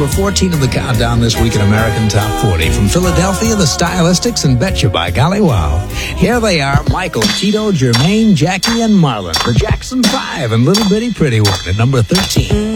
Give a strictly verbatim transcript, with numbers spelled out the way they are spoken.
number fourteen of the countdown this week in American Top forty. From Philadelphia, the Stylistics and Betcha by Golly Wow. Here they are, Michael, Tito, Jermaine, Jackie, and Marlon. The Jackson five and Little Bitty Pretty One at number thirteen.